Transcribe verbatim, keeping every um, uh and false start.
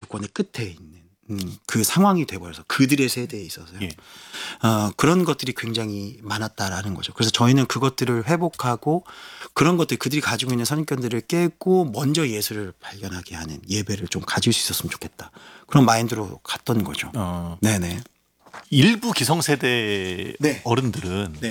정치권의 끝에 있는 음, 그 상황이 돼버려서 그들의 세대에 있어서요. 예. 어, 그런 것들이 굉장히 많았다라는 거죠. 그래서 저희는 그것들을 회복하고 그런 것들 그들이 가지고 있는 선입견들을 깨고 먼저 예수를 발견하게 하는 예배를 좀 가질 수 있었으면 좋겠다. 그런 마인드로 갔던 거죠. 어, 네네. 일부 기성세대 네. 어른들은 네.